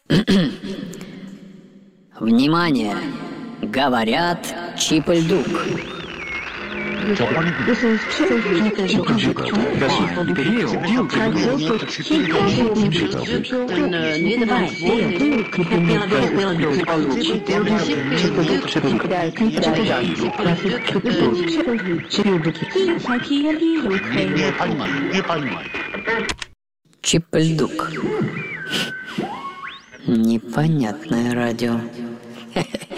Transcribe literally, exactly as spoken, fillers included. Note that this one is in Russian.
Внимание! Говорят Чип-Ль-Дук. This is Chip-Lь-Дук. Чип-Ль-Дук. Непонятное радио.